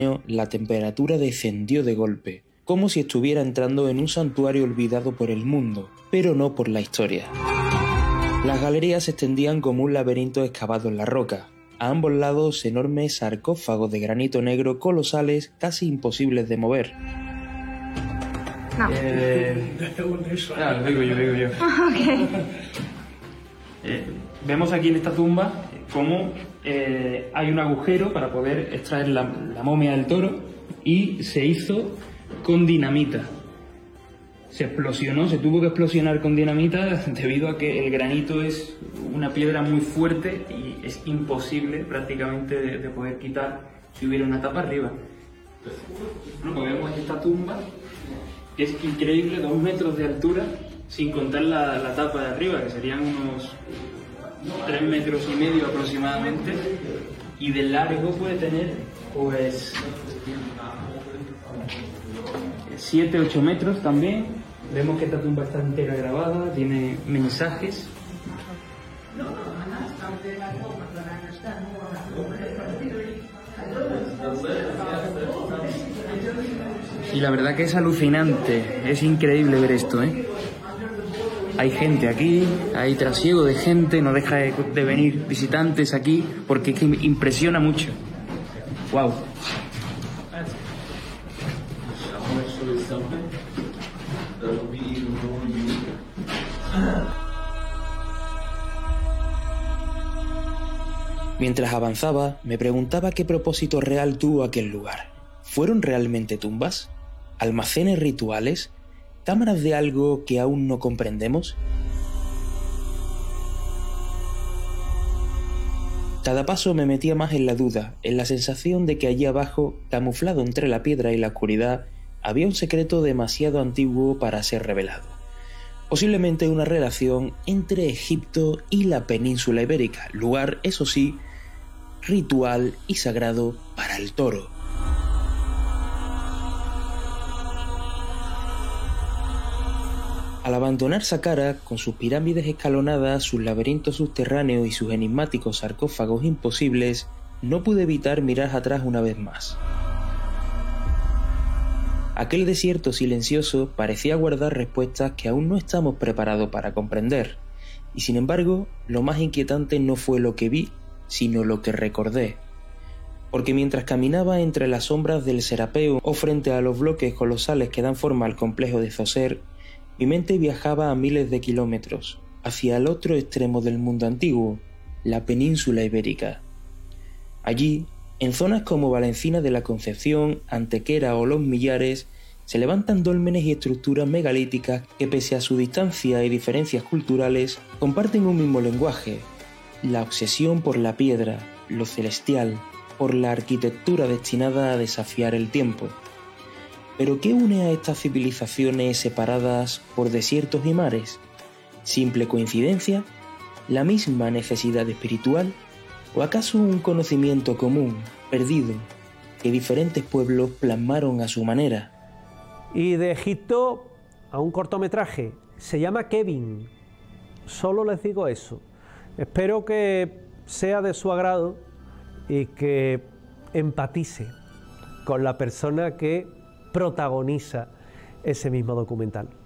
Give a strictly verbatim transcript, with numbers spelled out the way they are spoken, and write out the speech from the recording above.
la temperatura descendió de golpe, como si estuviera entrando en un santuario olvidado por el mundo, pero no por la historia. Las galerías se extendían como un laberinto excavado en la roca. A ambos lados enormes sarcófagos de granito negro colosales casi imposibles de mover. No. Eh, ah, lo digo yo, lo digo yo. Okay. Eh, vemos aquí en esta tumba cómo eh, hay un agujero para poder extraer la, la momia del toro y se hizo con dinamita. Se explosionó, se tuvo que explosionar con dinamita debido a que el granito es una piedra muy fuerte y es imposible prácticamente de, de poder quitar si hubiera una tapa arriba. Bueno, pues vemos esta tumba, que es increíble, dos metros de altura, sin contar la, la tapa de arriba, que serían unos tres metros y medio aproximadamente, y de largo puede tener pues siete a ocho metros también. Vemos que esta tumba está entera grabada, tiene mensajes. Y la verdad que es alucinante, es increíble ver esto, ¿eh? Hay gente aquí, hay trasiego de gente, no deja de, de venir visitantes aquí porque es que impresiona mucho. Wow. Mientras avanzaba, me preguntaba qué propósito real tuvo aquel lugar. ¿Fueron realmente tumbas? ¿Almacenes rituales? ¿Cámaras de algo que aún no comprendemos? Cada paso me metía más en la duda, en la sensación de que allí abajo, camuflado entre la piedra y la oscuridad, había un secreto demasiado antiguo para ser revelado. Posiblemente una relación entre Egipto y la península ibérica, lugar, eso sí, ritual y sagrado para el toro. Al abandonar Saqqara, con sus pirámides escalonadas, sus laberintos subterráneos y sus enigmáticos sarcófagos imposibles, no pude evitar mirar atrás una vez más. Aquel desierto silencioso parecía guardar respuestas que aún no estamos preparados para comprender, y sin embargo, lo más inquietante no fue lo que vi, sino lo que recordé. Porque mientras caminaba entre las sombras del Serapeo o frente a los bloques colosales que dan forma al complejo de Zoser, mi mente viajaba a miles de kilómetros, hacia el otro extremo del mundo antiguo, la península ibérica. Allí, en zonas como Valencina de la Concepción, Antequera o Los Millares, se levantan dólmenes y estructuras megalíticas que, pese a su distancia y diferencias culturales, comparten un mismo lenguaje: la obsesión por la piedra, lo celestial, por la arquitectura destinada a desafiar el tiempo. ¿Pero qué une a estas civilizaciones separadas por desiertos y mares? ¿Simple coincidencia? ¿La misma necesidad espiritual? ¿O acaso un conocimiento común, perdido, que diferentes pueblos plasmaron a su manera? Y de Egipto a un cortometraje, se llama Kevin. Solo les digo eso. Espero que sea de su agrado y que empatice con la persona que protagoniza ese mismo documental.